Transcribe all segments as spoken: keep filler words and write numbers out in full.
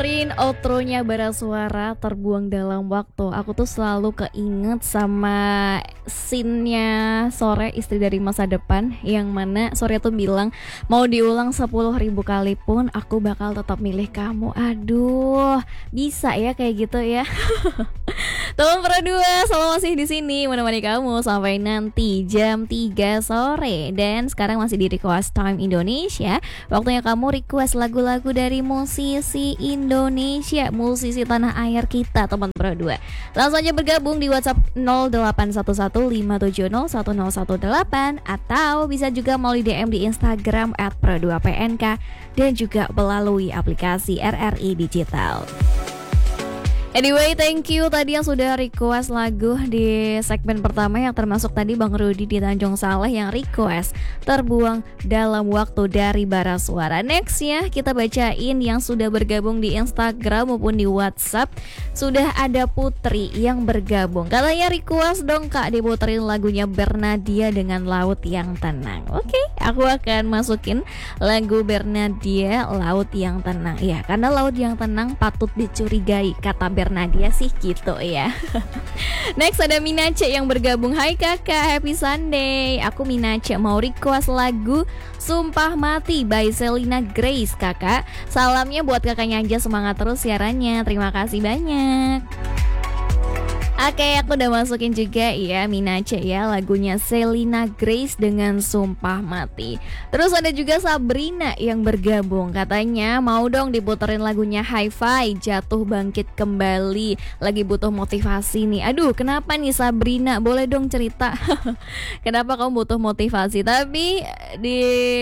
Rin outro-nya Bara Suara Terbuang Dalam Waktu. Aku tuh selalu keinget sama scene-nya Sore, istri dari masa depan, yang mana Sore tuh bilang mau diulang sepuluh ribu kali pun aku bakal tetap milih kamu. Aduh, bisa ya kayak gitu ya. Teman Dua selalu masih di sini menemani kamu sampai nanti jam tiga sore. Dan sekarang masih di Request Time Indonesia. Waktunya kamu request lagu-lagu dari musisi Indonesia, musisi tanah air kita, teman Dua. Langsung aja bergabung di WhatsApp nol delapan satu satu lima tujuh nol satu nol satu delapan, atau bisa juga melalui D M di Instagram at pro dua p n k, dan juga melalui aplikasi R R I Digital. Anyway, thank you tadi yang sudah request lagu di segmen pertama, yang termasuk tadi Bang Rudi di Tanjung Saleh yang request Terbuang Dalam Waktu dari Bara Suara. Next ya, kita bacain yang sudah bergabung di Instagram maupun di WhatsApp. Sudah ada Putri yang bergabung. Katanya request dong Kak diputerin lagunya Bernadia dengan Laut Yang Tenang. Oke, aku akan masukin lagu Bernadia Laut Yang Tenang. Ya, karena laut yang tenang patut dicurigai, kata Bernadia sih gitu ya. Next ada Minace yang bergabung. Hai kakak, happy Sunday. Aku Minace mau request lagu Sumpah Mati by Selina Grace kakak. Salamnya buat kakaknya aja, semangat terus siarannya. Terima kasih banyak. Oke, aku udah masukin juga ya Minace ya, lagunya Selina Grace dengan Sumpah Mati. Terus ada juga Sabrina yang bergabung. Katanya mau dong diputerin lagunya Hi-Fi, Jatuh Bangkit Kembali. Lagi butuh motivasi nih. Aduh, kenapa nih Sabrina? Boleh dong cerita kenapa kamu butuh motivasi? Tapi di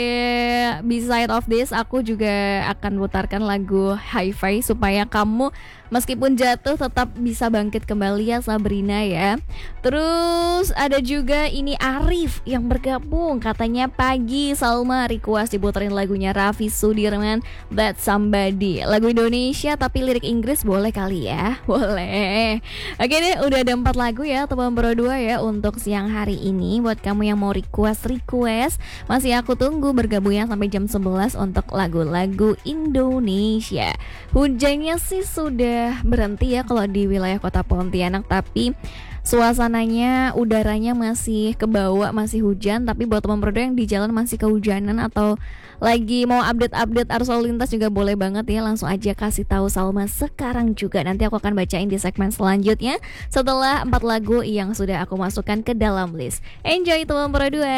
beside of this, aku juga akan putarkan lagu Hi-Fi supaya kamu meskipun jatuh tetap bisa bangkit kembali ya Sabrina ya. Terus ada juga ini Arif yang bergabung. Katanya pagi Salma request diputerin lagunya Raffi Sudirman, That Somebody. Lagu Indonesia tapi lirik Inggris boleh kali ya? Boleh. Oke deh, udah ada empat lagu ya teman berdua ya untuk siang hari ini. Buat kamu yang mau request-request, masih aku tunggu bergabungnya sampai jam sebelas untuk lagu-lagu Indonesia. Hujannya sih sudah berhenti ya kalau di wilayah kota Pontianak, tapi suasananya, udaranya masih kebawa, masih hujan. Tapi buat teman berdua yang di jalan masih kehujanan atau lagi mau update-update arus lalu lintas juga boleh banget ya, langsung aja kasih tahu Salma sekarang juga. Nanti aku akan bacain di segmen selanjutnya setelah empat lagu yang sudah aku masukkan ke dalam list. Enjoy teman berdua.